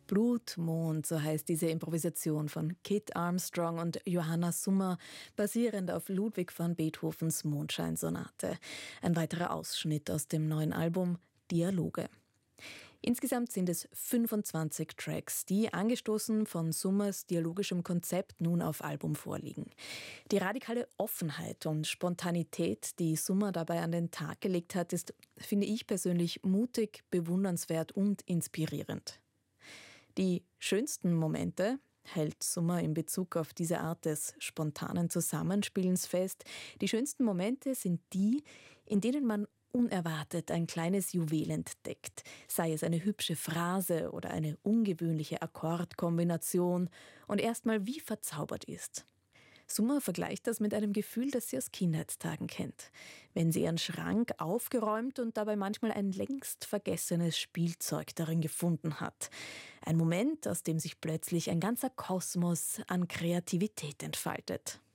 Blutmond, so heißt diese Improvisation von Kit Armstrong und Johanna Summer, basierend auf Ludwig van Beethovens Mondscheinsonate. Ein weiterer Ausschnitt aus dem neuen Album Dialoge. Insgesamt sind es 25 Tracks, die angestoßen von Summers dialogischem Konzept nun auf Album vorliegen. Die radikale Offenheit und Spontanität, die Summer dabei an den Tag gelegt hat, ist, finde ich persönlich, mutig, bewundernswert und inspirierend. Die schönsten Momente hält Summer in Bezug auf diese Art des spontanen Zusammenspielens fest. Die schönsten Momente sind die, in denen man unerwartet ein kleines Juwel entdeckt, sei es eine hübsche Phrase oder eine ungewöhnliche Akkordkombination und erstmal wie verzaubert ist. Summer vergleicht das mit einem Gefühl, das sie aus Kindheitstagen kennt. Wenn sie ihren Schrank aufgeräumt und dabei manchmal ein längst vergessenes Spielzeug darin gefunden hat. Ein Moment, aus dem sich plötzlich ein ganzer Kosmos an Kreativität entfaltet.